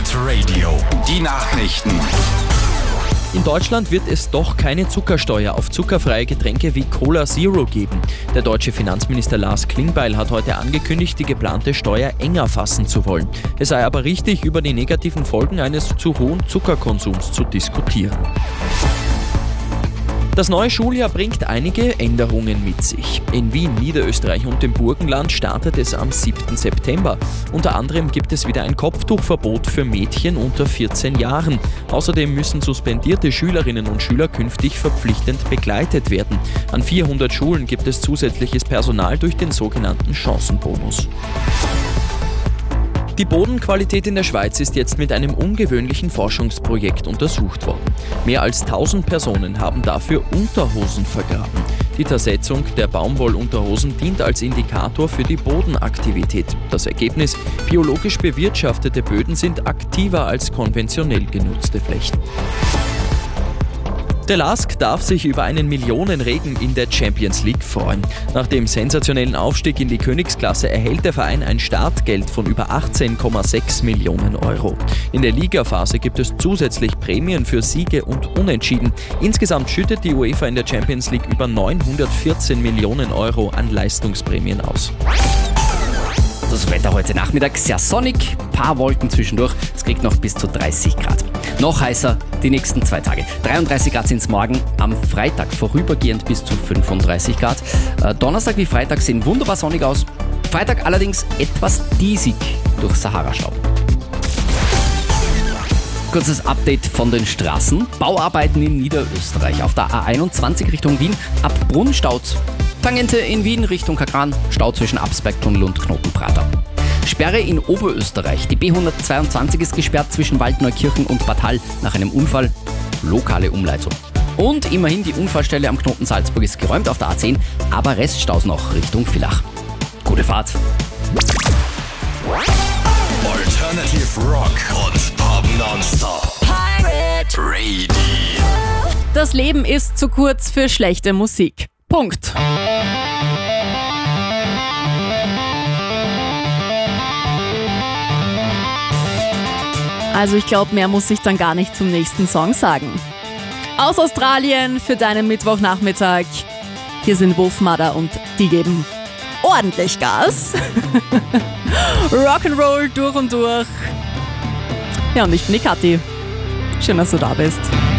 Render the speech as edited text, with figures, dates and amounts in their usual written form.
Hit Radio. Die Nachrichten. In Deutschland wird es doch keine Zuckersteuer auf zuckerfreie Getränke wie Cola Zero geben. Der deutsche Finanzminister Lars Klingbeil hat heute angekündigt, die geplante Steuer enger fassen zu wollen. Es sei aber richtig, über die negativen Folgen eines zu hohen Zuckerkonsums zu diskutieren. Das neue Schuljahr bringt einige Änderungen mit sich. In Wien, Niederösterreich und dem Burgenland startet es am 7. September. Unter anderem gibt es wieder ein Kopftuchverbot für Mädchen unter 14 Jahren. Außerdem müssen suspendierte Schülerinnen und Schüler künftig verpflichtend begleitet werden. An 400 Schulen gibt es zusätzliches Personal durch den sogenannten Chancenbonus. Die Bodenqualität in der Schweiz ist jetzt mit einem ungewöhnlichen Forschungsprojekt untersucht worden. Mehr als 1000 Personen haben dafür Unterhosen vergraben. Die Zersetzung der Baumwollunterhosen dient als Indikator für die Bodenaktivität. Das Ergebnis: biologisch bewirtschaftete Böden sind aktiver als konventionell genutzte Flächen. Der LASK darf sich über einen Millionenregen in der Champions League freuen. Nach dem sensationellen Aufstieg in die Königsklasse erhält der Verein ein Startgeld von über 18,6 Millionen Euro. In der Ligaphase gibt es zusätzlich Prämien für Siege und Unentschieden. Insgesamt schüttet die UEFA in der Champions League über 914 Millionen Euro an Leistungsprämien aus. Das Wetter heute Nachmittag sehr sonnig, paar Wolken zwischendurch, es kriegt noch bis zu 30 Grad. Noch heißer die nächsten 2 Tage. 33 Grad sind es morgen, am Freitag vorübergehend bis zu 35 Grad. Donnerstag wie Freitag sehen wunderbar sonnig aus. Freitag allerdings etwas diesig durch Sahara-Staub. Kurzes Update von den Straßen. Bauarbeiten in Niederösterreich. Auf der A21 Richtung Wien ab Brunn staut. Tangente in Wien Richtung Kagran, Stau zwischen Absbergtunnel und Knotenprater. Sperre in Oberösterreich. Die B122 ist gesperrt zwischen Waldneukirchen und Bad Hall nach einem Unfall. Lokale Umleitung. Und immerhin die Unfallstelle am Knoten Salzburg ist geräumt auf der A10, aber Reststaus noch Richtung Villach. Gute Fahrt. Alternative Rock und Pop Nonstop. Pirate Radio. Das Leben ist zu kurz für schlechte Musik. Punkt. Also ich glaube, mehr muss ich dann gar nicht zum nächsten Song sagen. Aus Australien für deinen Mittwochnachmittag. Hier sind Wolfmother und die geben ordentlich Gas. Rock'n'Roll durch und durch. Ja, und ich bin die Kathi. Schön, dass du da bist.